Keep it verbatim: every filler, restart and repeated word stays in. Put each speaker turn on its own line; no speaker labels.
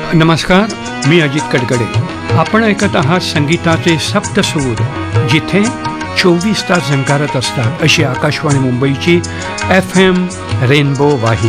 नमस्कार, मी अजित कडकडे. आपण ऐकत आहात संगीताचे सप्तसूर, जिथे चोवीस तास झंकारत असतात अशी आकाशवाणी मुंबईची एफ एम रेनबो वाहिनी.